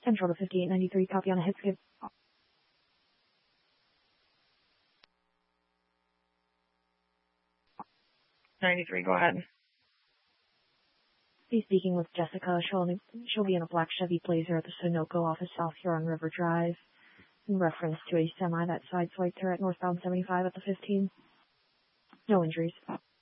Central to 5893, copy on a hit skip. 93, go ahead. Be speaking with Jessica. She'll be in a black Chevy Blazer at the Sunoco office, South Huron River Drive, in reference to a semi that sideswiped her at northbound 75 at the 15. No injuries.